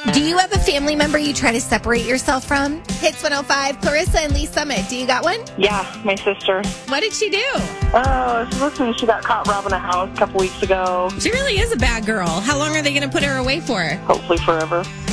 Do you have a family member you try to separate yourself from? Hits 105, Clarissa and Lee Summit. Do you got one? Yeah, my sister. What did she do? Listen, she got caught robbing a house a couple weeks ago. She really is a bad girl. How long are they going to put her away for? Hopefully forever.